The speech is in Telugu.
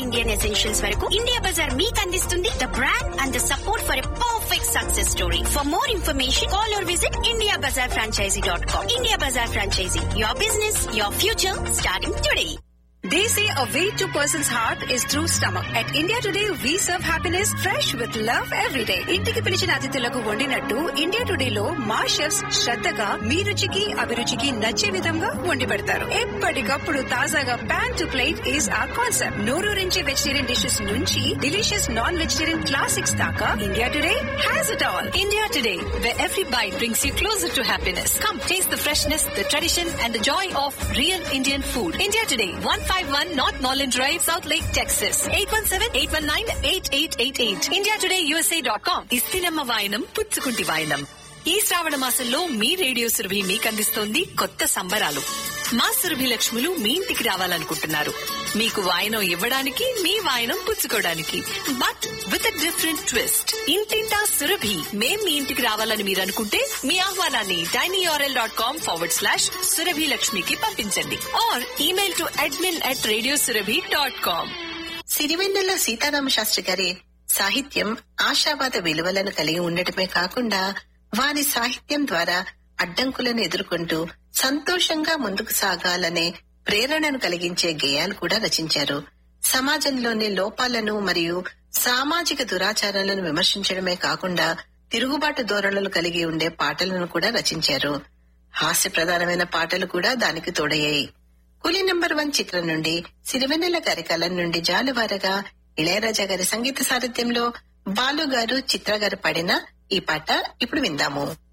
ఇండియన్ ఎసెన్షియల్స్ వరకు ఇండియా బజార్ మీకు అందిస్తుంది the brand and the support for a perfect success story. For more information call or visit indiabazarfranchisee.com. India Bazaar Franchisee, your business, your future, starting today. They say a way to person's heart is through stomach. At India Today, we serve happiness fresh with love every day. ఇంటికి పిలిచిన అతిథులకు వండినట్టు ఇండియా టుడే లో మా షెఫ్స్ శ్రద్ధగా మీ రుచికి అభిరుచికి నచ్చే విధంగా వండి పెడతారు. ఎప్పటికప్పుడు తాజాగా ప్యాన్ టు ప్లేట్ ఈస్ ఆ కాన్సెప్ట్. నోరూరించే వెజిటేరియన్ డిషెస్ నుంచి డిలీషియస్ నాన్ వెజిటేరియన్ క్లాసిక్స్ దాకా India today has it all. India Today, where every bite brings you closer to happiness. Come taste the freshness, the tradition, and the joy of real Indian food. India Today, 151 North Norland Drive, South Lake, Texas. 817-819-8888. IndiaTodayUSA.com. ఇస్తినమ్మ వాయనం పుచ్చుకుంటి వాయనం. ఈ శ్రావణ మాసంలో మీ రేడియో సురభి మీకందిస్తోంది కొత్త సంబరాలు. మా సురభి లక్ష్ములు మీ ఇంటికి రావాలనుకుంటున్నారు. మీకు వాయనం ఇవ్వడానికి, మీ వాయనం పుచ్చుకోవడానికి. But with a different twist. ఇంటింటా సురభి. మేం మీ ఇంటికి రావాలని మీరు అనుకుంటే మీ ఆహ్వానాన్ని tinyurl.com/సురభి లక్ష్మికి పంపించండి. Are email to admin@radiosurabhi.com. Sirivennela Sitarama Sastry గారి సాహిత్యం ఆశావాద విలువలను కలిగి ఉండటమే కాకుండా వారి సాహిత్యం ద్వారా అడ్డంకులను ఎదుర్కొంటూ సంతోషంగా ముందుకు సాగాలనే ప్రేరణను కలిగించే గేయాలు కూడా రచించారు. సమాజంలోని లోపాలను మరియు సామాజిక దురాచారాలను విమర్శించడమే కాకుండా తిరుగుబాటు ధోరణులు కలిగి ఉండే పాటలను కూడా రచించారు. హాస్య ప్రధానమైన పాటలు కూడా దానికి తోడయ్యాయి. కూలీ నంబర్ 1 చిత్రం నుండి సిరివెన్నెల గారి కలం నుండి జాలువారగా ఇళయరాజా గారి సంగీత సారథ్యంలో బాలు గారు, చిత్ర గారు పాడిన ఈ పాట ఇప్పుడు విందాము.